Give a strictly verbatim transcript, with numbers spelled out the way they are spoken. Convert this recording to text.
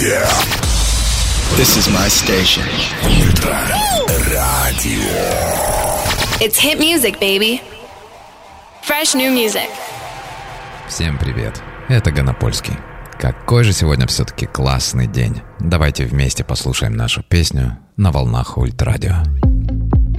Yeah. This is my station. Ультра радио. It's hit music, baby. Fresh new music. Всем привет, это Ганапольский. Какой же сегодня все-таки классный день. Давайте вместе послушаем нашу песню на волнах Ультрадио.